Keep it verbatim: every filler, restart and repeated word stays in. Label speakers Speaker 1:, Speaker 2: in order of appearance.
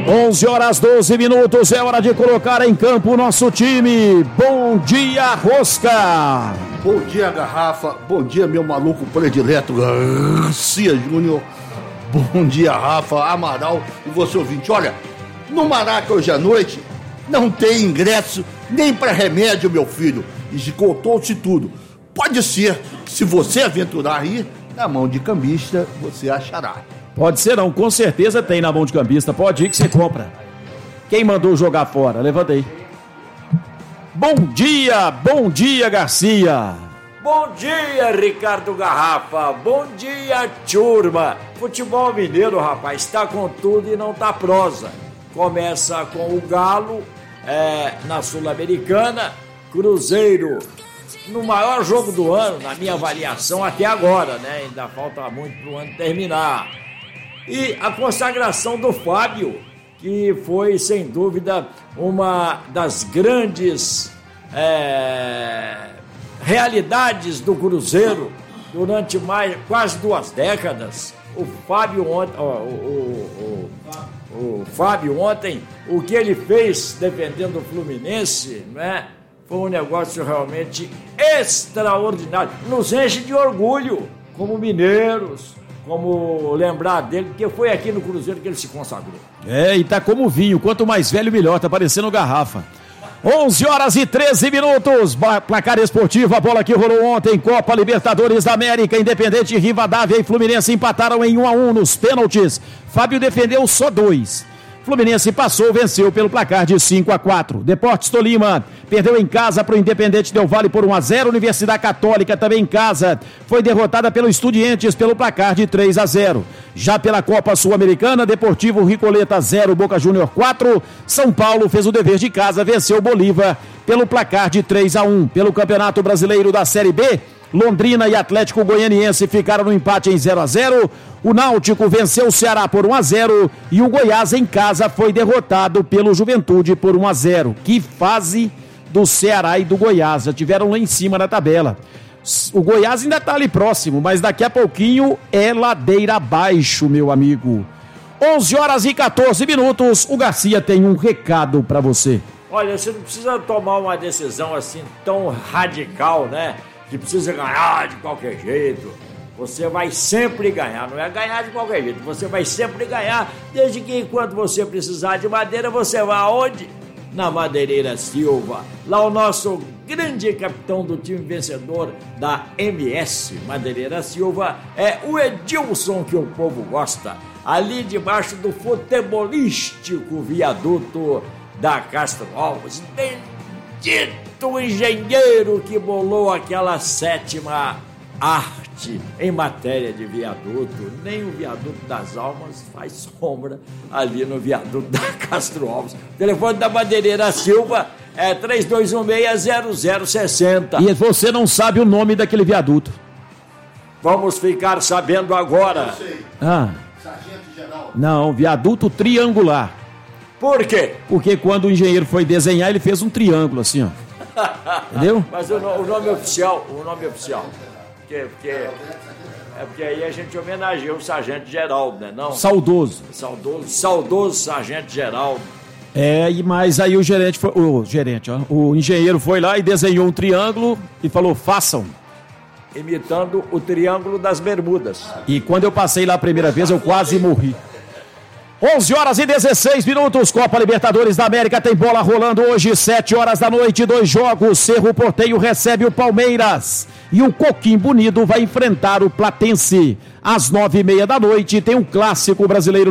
Speaker 1: onze horas doze minutos, é hora de colocar em campo o nosso time. Bom dia, Rosca.
Speaker 2: Bom dia, Garrafa. Bom dia, meu maluco predileto, Garcia Júnior. Bom dia, Rafa, Amaral e você ouvinte. Olha, no Maraca hoje à noite não tem ingresso nem para remédio, meu filho. Esgotou-se tudo. Pode ser que, se você aventurar ir, na mão de cambista você achará.
Speaker 1: Pode ser não, com certeza tem na mão de cambista. Pode ir que você compra. Quem mandou jogar fora? Levanta aí. Bom dia, bom dia, Garcia.
Speaker 3: Bom dia, Ricardo Garrafa. Bom dia, turma. Futebol mineiro, rapaz, tá com tudo e não tá prosa. Começa com o Galo é, na Sul-Americana, Cruzeiro no maior jogo do ano, na minha avaliação até agora, né? Ainda falta muito pro ano terminar. E a consagração do Fábio, que foi, sem dúvida, uma das grandes é, realidades do Cruzeiro durante mais, quase duas décadas. O Fábio ontem, ó, o, o, o, o Fábio ontem, o que ele fez defendendo o Fluminense, né, foi um negócio realmente extraordinário. Nos enche de orgulho, como mineiros, como lembrar dele, porque foi aqui no Cruzeiro que ele se consagrou.
Speaker 1: É, e tá como vinho, quanto mais velho melhor, tá parecendo garrafa. onze horas e treze minutos, placar esportivo, a bola que rolou ontem, Copa Libertadores da América, Independente, Rivadavia e Fluminense empataram em um a um nos pênaltis. Fábio defendeu só dois. Fluminense passou, venceu pelo placar de cinco a quatro. Deportes Tolima perdeu em casa para o Independente Del Valle por um a zero. Universidade Católica também em casa foi derrotada pelo Estudiantes pelo placar de três a zero. Já pela Copa Sul-Americana, Deportivo Ricoleta zero, Boca Júnior quatro. São Paulo fez o dever de casa, venceu o Bolívar pelo placar de três a um. Pelo Campeonato Brasileiro da Série B, Londrina e Atlético Goianiense ficaram no empate em zero a zero. O Náutico venceu o Ceará por um a zero e o Goiás em casa foi derrotado pelo Juventude por um a zero. Que fase do Ceará e do Goiás, já tiveram lá em cima na tabela. O Goiás ainda está ali próximo, mas daqui a pouquinho é ladeira abaixo, meu amigo. onze horas e quatorze minutos, o Garcia tem um recado para você.
Speaker 3: Olha, você não precisa tomar uma decisão assim tão radical, né? Que precisa ganhar de qualquer jeito. Você vai sempre ganhar, não é ganhar de qualquer jeito, você vai sempre ganhar, desde que enquanto você precisar de madeira, você vai aonde? Na Madeireira Silva. Lá o nosso grande capitão do time vencedor da M S Madeireira Silva é o Edilson, que o povo gosta, ali debaixo do futebolístico viaduto da Castro Alves. Bendito engenheiro que bolou aquela sétima arte em matéria de viaduto. Nem o viaduto das Almas faz sombra ali no viaduto da Castro Alves. O telefone da Madeireira Silva é três dois um seis, zero zero seis zero.
Speaker 1: E você não sabe o nome daquele viaduto?
Speaker 3: Vamos ficar sabendo agora.
Speaker 2: Eu sei.
Speaker 1: Ah.
Speaker 2: Sargento Geral.
Speaker 1: Não, viaduto triangular.
Speaker 3: Por quê?
Speaker 1: Porque quando o engenheiro foi desenhar, ele fez um triângulo assim, ó. Entendeu?
Speaker 3: Mas o, o nome oficial, o nome oficial. Porque, porque, é porque aí a gente homenageia o Sargento Geraldo, né? Não?
Speaker 1: Saudoso.
Speaker 3: Saudoso, saudoso Sargento Geraldo.
Speaker 1: É, e mas aí o gerente foi, o gerente, ó, o engenheiro foi lá e desenhou um triângulo e falou, façam.
Speaker 3: Imitando o Triângulo das Bermudas.
Speaker 1: E quando eu passei lá a primeira vez, eu quase morri. onze horas e dezesseis minutos, Copa Libertadores da América tem bola rolando hoje, sete horas da noite, dois jogos. Cerro Porteño recebe o Palmeiras e o Coquimbo Unido vai enfrentar o Platense. Às nove e meia da noite tem um clássico brasileiro.